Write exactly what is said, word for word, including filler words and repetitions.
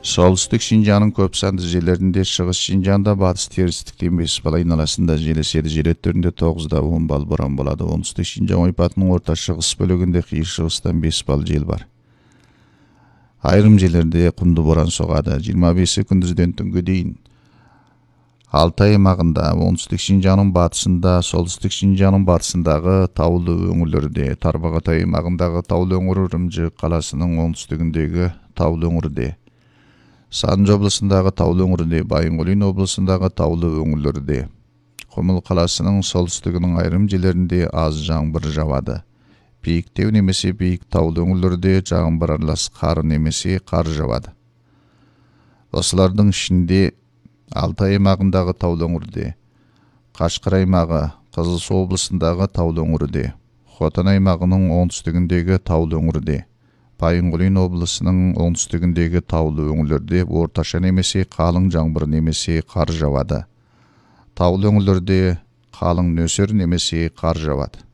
Солтүстік Шинжаңның көп санды жерлерінде, шығыс Шинжаңда, батыс терістіктен бес бал айналасында жел еседі. Жел өттерінде тоғызда он бал боран болады. Оңтүстік Шинжаң ойпатының орта шығыс бөлігінде қиыр шығыстан бес бал жел бар. Айрым жерлерде құмды боран соғады. жиырма бесі күндізден түнге дейін. Алтай аймағында, оңтүстік Шинжаңның батысында, солтүстік Шинжаңның батысындағы таулы өңірлерде, Тарбағатай аймағындағы таулы өңір, Үрімжі қаласының оңтүстігіндегі таулы өңірде, Сарынжы облысындағы таулы өңірде, Байынқұлин облысындағы таулы өңірлерде, Құмыл қаласының солтүстігінің айрым жерлерінде аз жаңбыр жауады. Биіктеу немесе биік таулы өңірлерде жаңбыр аралас қар немесе қар жауады. Осылардың ішінде Алтай аймағындағы таулы өңірде, Қашқар аймағы, Қызылсу облысындағы таулы өңірде, Хотан аймағының оңтүстігіндегі таулы өңірде, Байынқұлин облысының оңтүстігіндегі таулы өңірлерде орташа немесе қалың жаңбыр немесе қар жауады. Таулы өңірлерде қалың нөсер немесе қар жауады.